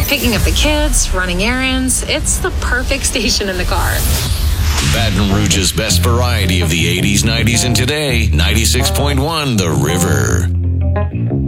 picking up the kids, running errands. It's the perfect station in the car. Baton Rouge's best variety of the 80s, 90s, and today, 96.1 The River.